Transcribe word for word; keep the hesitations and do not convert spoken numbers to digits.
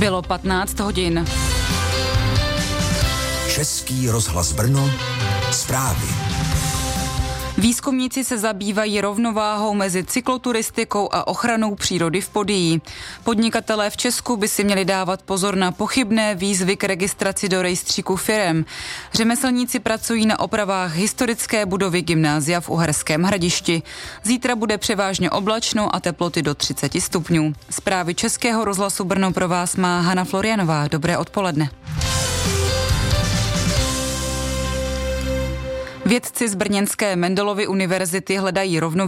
Bylo patnáct hodin. Český rozhlas Brno, zprávy. Výzkumníci se zabývají rovnováhou mezi cykloturistikou a ochranou přírody v Podyjí. Podnikatelé v Česku by si měli dávat pozor na pochybné výzvy k registraci do rejstříku firem. Řemeslníci pracují na opravách historické budovy gymnázia v Uherském Hradišti. Zítra bude převážně oblačno a teploty do třicet stupňů. Zprávy Českého rozhlasu Brno pro vás má Hana Florianová. Dobré odpoledne. Vědci z brněnské Mendelovy univerzity hledají rovnováhu